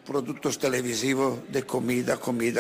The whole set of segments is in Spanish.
productos televisivos de comida.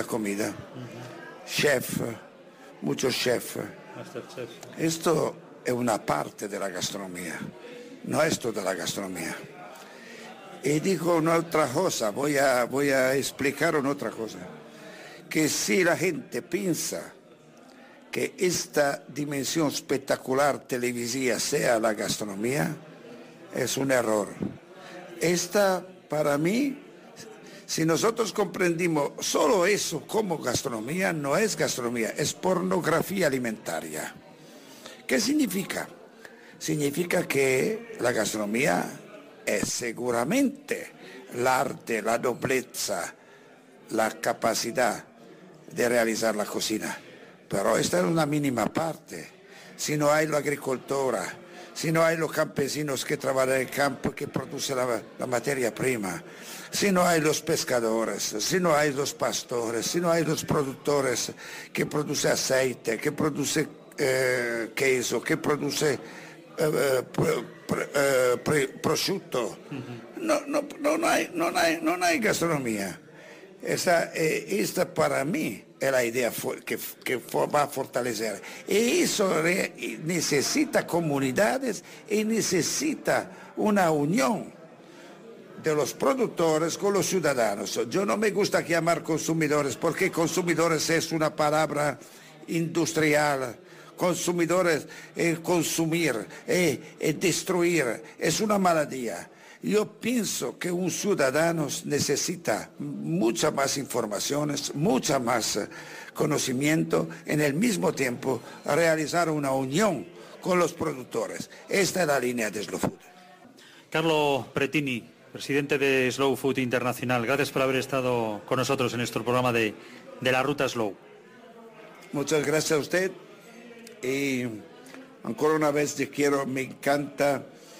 Chef, muchos chefs. Esto es una parte de la gastronomía, no es toda la gastronomía. Y digo una otra cosa, voy a explicar una otra cosa, que si la gente piensa que esta dimensión espectacular televisiva sea la gastronomía, es un error. Esta, para mí, si nosotros comprendimos solo eso como gastronomía, no es gastronomía, es pornografía alimentaria. ¿Qué significa? Significa que la gastronomía es seguramente el arte, la nobleza, la capacidad de realizar la cocina, pero esta es una mínima parte. Si no hay la agricultura, si no hay los campesinos que trabajan en el campo, que producen la materia prima, si no hay los pescadores, si no hay los pastores, si no hay los productores que producen aceite, que producen queso, que produce prosciutto, no hay gastronomía. Esta para mí es la idea que va a fortalecer. Y eso necesita comunidades y necesita una unión de los productores con los ciudadanos. Yo no me gusta llamar consumidores porque consumidores es una palabra industrial. Consumidores, consumir, destruir, es una maladía. Yo pienso que un ciudadano necesita muchas más informaciones, mucha más conocimiento, en el mismo tiempo realizar una unión con los productores. Esta es la línea de Slow Food. Carlo Prettini, presidente de Slow Food Internacional, gracias por haber estado con nosotros en nuestro programa de la Ruta Slow. Muchas gracias a usted. Y ancora una vez me encanta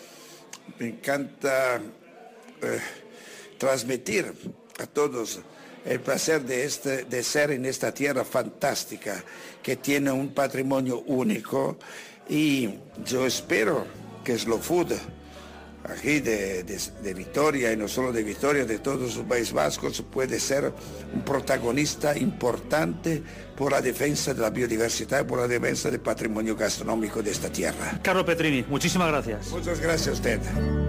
transmitir a todos el placer de ser en esta tierra fantástica que tiene un patrimonio único, y yo espero que Slow Food aquí de Vitoria, y no solo de Vitoria, de todos los Países Vascos, puede ser un protagonista importante por la defensa de la biodiversidad y por la defensa del patrimonio gastronómico de esta tierra. Carlo Prettini, muchísimas gracias. Muchas gracias a usted.